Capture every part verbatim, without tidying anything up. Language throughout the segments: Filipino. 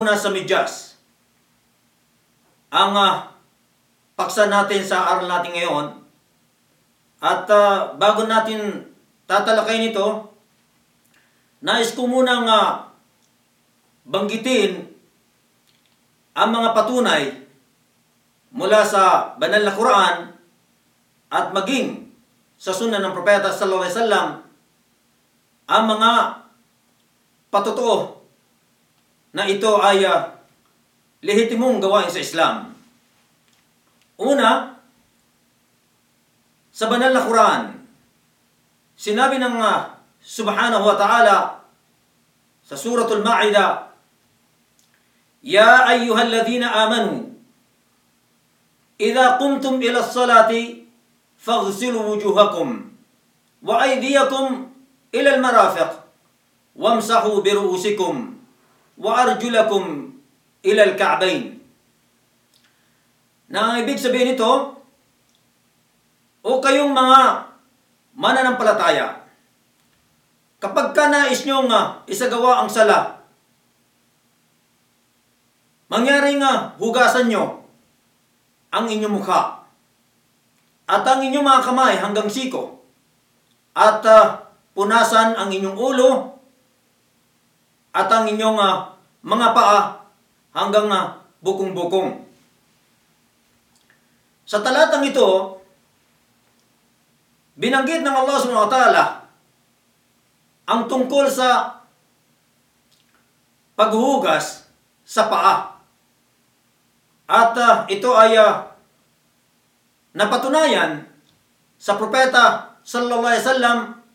Una sa medyas. Ang uh, paksa natin sa aral natin ngayon, at uh, bago natin tatalakay nito, nais ko munang uh, banggitin ang mga patunay mula sa banal na Quran at maging sa sunan ng Propeta sallallahu alaihi wasallam ang mga patotoo na ito ay uh, lehitimong gawain sa Islam. Una, sa banal na Quran, sinabi ng uh, Subhanahu wa Ta'ala sa Suratul Ma'idah, Ya ayyuhalladhina amanu, idha qumtum ila as-salati faghsilu wujuhakum wa aydiyakum ila al-marafiq wamsahu bi ru'usikum wa arjulakum ila al-ka'bayn. Na ang ibig sabihin nito, o kayong mga mananampalataya, kapag ka nais nyo nga isagawa ang sala, mangyari nga hugasan nyo ang inyong mukha at ang inyong mga kamay hanggang siko, at uh, punasan ang inyong ulo at ang inyong uh, mga paa hanggang uh, bukong-bukong. Sa talatang ito, binanggit ng Allah subhanahu wa ta'ala ang tungkol sa paghuhugas sa paa. At uh, ito ay uh, napatunayan sa Propeta sallallahu alaihi wasallam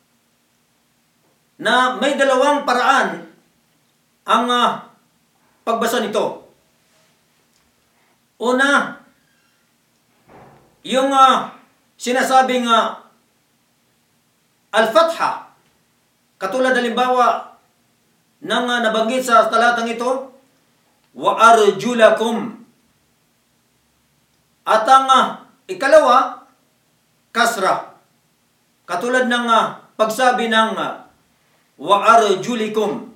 na may dalawang paraan ang uh, pagbasa nito. Una, yung uh, sinasabing uh, al-fatha, katulad halimbawa ng uh, nabanggit sa talatang ito, wa arjulakum. At ang uh, ikalawa, kasra, katulad ng uh, pagsabi ng uh, wa arjulikum.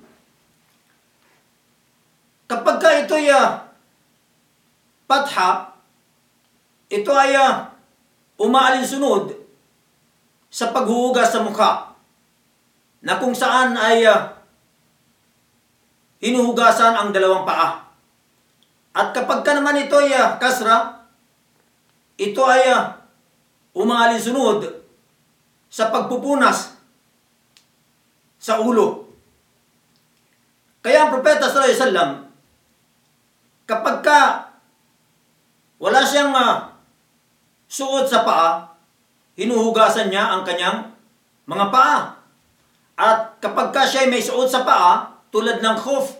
Kapag ka ito'y uh, patha, ito ay uh, umaalinsunod sa paghuhugas sa mukha, na kung saan ay uh, hinuhugasan ang dalawang paa. At kapag ka naman ito ay uh, kasra, ito ay uh, umaalinsunod sa pagpupunas sa ulo. Kaya ang Propeta sallallahu alaihi wasallam, kapag ka wala siyang uh, suot sa paa, hinuhugasan niya ang kanyang mga paa. At kapag ka siya may suot sa paa, tulad ng khuf,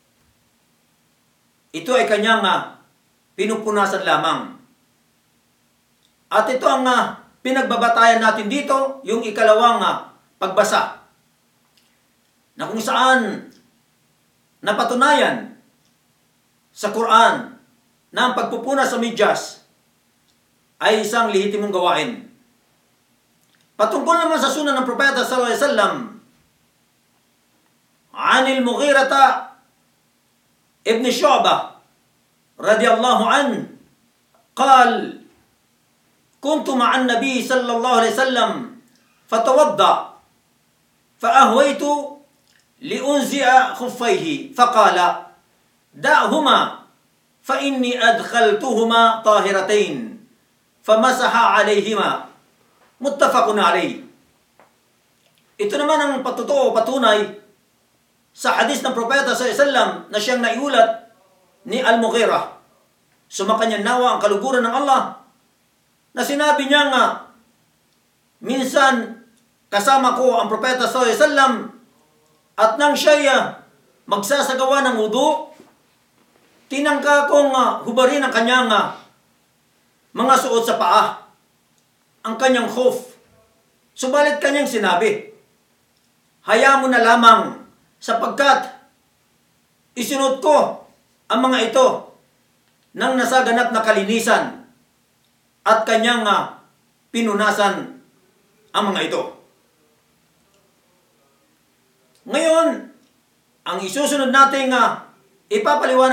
ito ay kanyang uh, pinupunasan lamang. At ito ang uh, pinagbabatayan natin dito, yung ikalawang uh, pagbasa, na kung saan napatunayan sa Quran na ang pagpupunas sa medyas ay isang lehitimong gawain. Patungkol naman sa sunan ng Propeta sallallahu alaihi wasallam, Anil Mughirata ibn Shu'bah radiyallahu an, qal kuntu ma'an nabi sallallahu alaihi wasallam fatawadda fa'ahwaytu liunzi'a khuffayhi faqala da'huma fa inni adkhaltuhuma tahiratayn famasaha alayhima muttafaqun alayh. Ito naman ang patotoo, patunay sa hadis ng Propeta sallallahu alaihi wasallam na siyang naiulat ni Al-Mughirah, sumakanya nawa ang kaluguran ng Allah, na sinabi niya nga, minsan kasama ko ang Propeta sallallahu alaihi wasallam, at nang siya magsasagawa ng wudu, tinangka kong uh, hubarin ang kanyang uh, mga suot sa paa, ang kanyang khuf. Subalit kanyang sinabi, hayaan mo na lamang, sapagkat isunod ko ang mga ito ng nasaganap na kalinisan, at kanyang uh, pinunasan ang mga ito. Ngayon, ang isusunod nating uh, ipapaliwanag